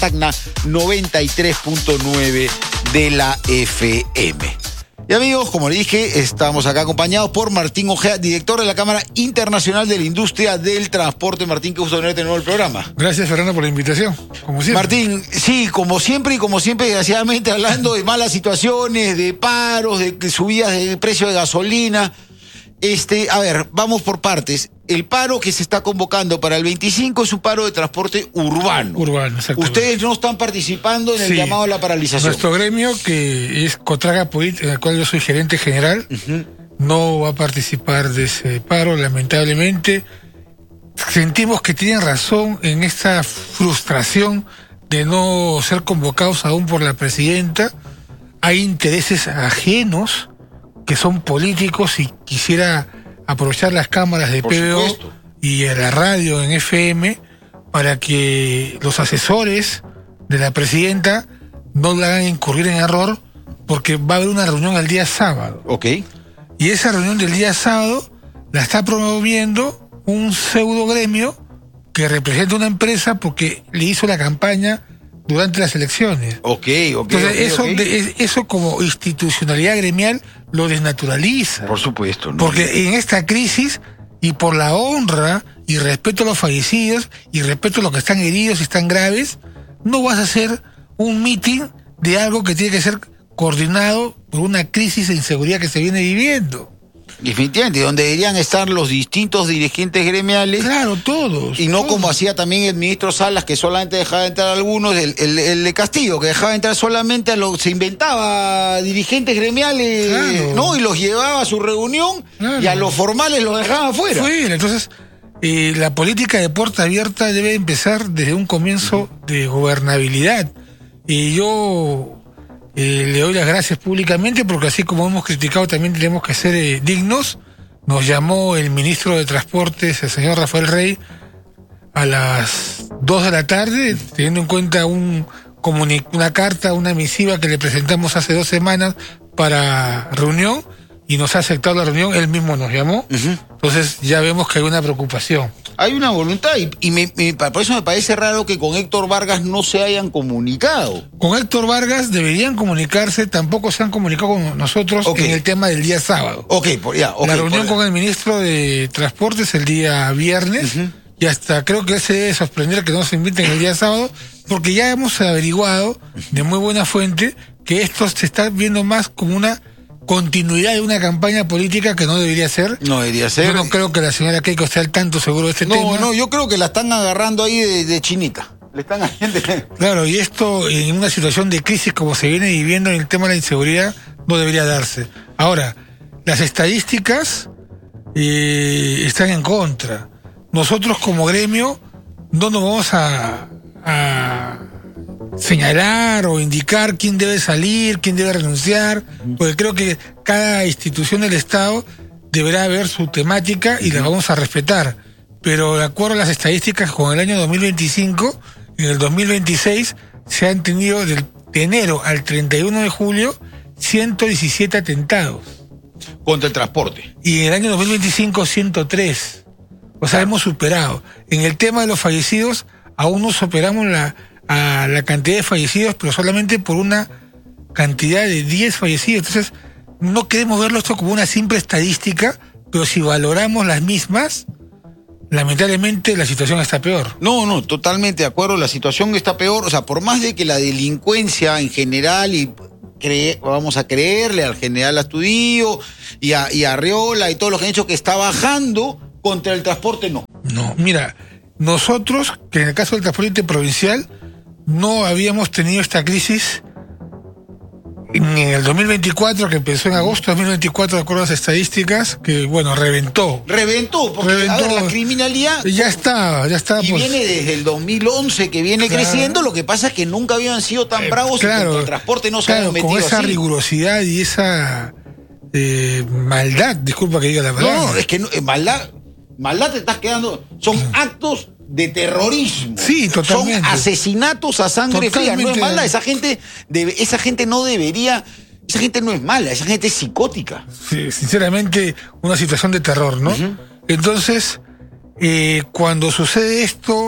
Tacna 93.9 de la FM. Y amigos, como le dije, estamos acá acompañados por Martín Ojea, director de la Cámara Internacional de la Industria del Transporte. Martín, qué gusto tenerte de nuevo en el programa. Gracias, Fernando, por la invitación, como siempre. Martín, sí, como siempre, desgraciadamente, hablando de malas situaciones, de paros, de subidas del precio de gasolina. A ver, vamos por partes. El paro que se está convocando para el 25 es un paro de transporte urbano. Urbano, exactamente. Ustedes no están participando en el llamado a la paralización. Nuestro gremio, que es Cotraga Política, en el cual yo soy gerente general, no va a participar de ese paro, lamentablemente. Sentimos que tienen razón en esta frustración de no ser convocados aún por la presidenta. Hay intereses ajenos que son políticos, y quisiera aprovechar las cámaras de PBO y a la radio en FM para que los asesores de la presidenta no la hagan incurrir en error, porque va a haber una reunión el día sábado. Ok. Y esa reunión del día sábado la está promoviendo un pseudo gremio que representa una empresa porque le hizo la campaña durante las elecciones. Entonces, eso como institucionalidad gremial lo desnaturaliza. Por supuesto, ¿no? Porque en esta crisis, y por la honra y respeto a los fallecidos y respeto a los que están heridos y están graves, no vas a hacer un meeting de algo que tiene que ser coordinado por una crisis de inseguridad que se viene viviendo. Definitivamente, donde deberían estar los distintos dirigentes gremiales. Claro, todos. Y no todos. como hacía también el ministro Salas, que solamente dejaba entrar a algunos, el de Castillo, que dejaba entrar solamente a los, se inventaba dirigentes gremiales, claro, ¿no? Y los llevaba a su reunión, claro, y a los formales los dejaba afuera. Entonces, la política de puerta abierta debe empezar desde un comienzo de gobernabilidad. Y yo le doy las gracias públicamente, porque así como hemos criticado, también tenemos que ser dignos. Nos llamó el ministro de Transportes, el señor Rafael Rey, a las 2 de la tarde, teniendo en cuenta una carta, una misiva que le presentamos hace 2 semanas para reunión, y nos ha aceptado la reunión. Él mismo nos llamó. Entonces ya vemos que hay una preocupación. Hay una voluntad, y por eso me parece raro que con Héctor Vargas no se hayan comunicado. Con Héctor Vargas deberían comunicarse, tampoco se han comunicado con nosotros en el tema del día sábado. La reunión con el ministro de Transportes el día viernes, y hasta creo que él se debe sorprender que no se inviten el día sábado, porque ya hemos averiguado de muy buena fuente que esto se está viendo más como una continuidad de una campaña política que no debería ser. No debería ser. Yo no creo que la señora Keiko esté al tanto seguro de este tema. No, yo creo que la están agarrando ahí de chinita. Le están haciendo. Claro, y esto en una situación de crisis como se viene viviendo en el tema de la inseguridad no debería darse. Ahora, las estadísticas están en contra. Nosotros como gremio no nos vamos a señalar o indicar quién debe salir, quién debe renunciar, porque creo que cada institución del Estado deberá ver su temática y la vamos a respetar. Pero de acuerdo a las estadísticas, con el año 2025, en el 2026 se han tenido de enero al 31 de julio 117 atentados. Contra el transporte. Y en el año 2025 103. O sea, hemos superado. En el tema de los fallecidos, aún no superamos la cantidad de fallecidos, pero solamente por una cantidad de 10 fallecidos. Entonces, no queremos verlo esto como una simple estadística, pero si valoramos las mismas, lamentablemente la situación está peor. No, totalmente de acuerdo, la situación está peor. O sea, por más de que la delincuencia en general, y vamos a creerle al general Astudillo y a Arriola y todos los que han dicho que está bajando, contra el transporte no. No, mira, nosotros, que en el caso del transporte provincial, no habíamos tenido esta crisis en el 2024, que empezó en agosto de 2024, de acuerdo a las estadísticas, que bueno, reventó, porque a ver, la criminalidad ya estaba y viene desde el 2011 que viene creciendo. Lo que pasa es que nunca habían sido tan bravos, y contra el transporte no se habían metido con esa así rigurosidad y esa maldad, disculpa que diga la palabra. No, es que maldad te estás quedando, son actos de terrorismo. Sí, totalmente. Son asesinatos a sangre fría. No es mala, esa gente no debería, esa gente no es mala, esa gente es psicótica. Sí, sinceramente, una situación de terror, ¿no? Entonces, cuando sucede esto,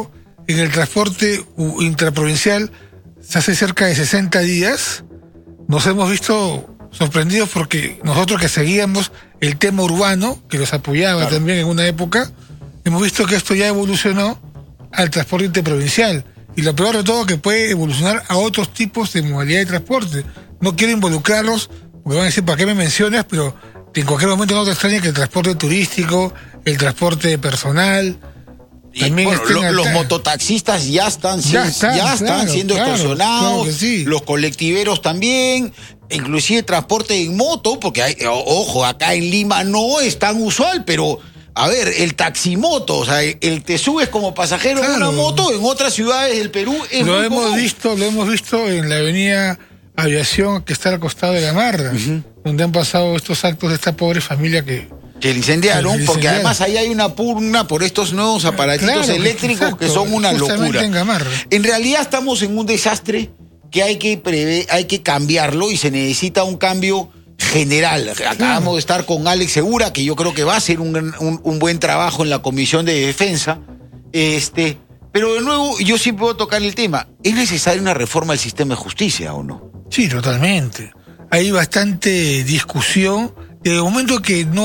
en el transporte intraprovincial hace cerca de 60 días, nos hemos visto sorprendidos porque nosotros que seguíamos el tema urbano, que los apoyaba claro. también en una época, hemos visto que esto ya evolucionó al transporte interprovincial. Y lo peor de todo, que puede evolucionar a otros tipos de modalidad de transporte. No quiero involucrarlos, porque van a decir, ¿para qué me mencionas? Pero en cualquier momento no te extraña que el transporte turístico, el transporte personal... También bueno, los mototaxistas ya están siendo extorsionados, claro sí. Los colectiveros también, inclusive transporte en moto, porque hay, ojo, acá en Lima no es tan usual, pero a ver, el taximoto, o sea, te subes como pasajero claro. en una moto, en otras ciudades del Perú es lo hemos visto en la avenida Aviación, que está al costado de Gamarra, donde han pasado estos actos de esta pobre familia que la incendiaron, porque además ahí hay una pugna por estos nuevos aparatitos eléctricos exacto, que son una locura. En realidad estamos en un desastre que hay que cambiarlo y se necesita un cambio general. Acabamos de estar con Alex Segura, que yo creo que va a hacer un buen trabajo en la Comisión de Defensa. Pero de nuevo, yo sí puedo tocar el tema. ¿Es necesaria una reforma del sistema de justicia o no? Sí, totalmente. Hay bastante discusión. De momento que no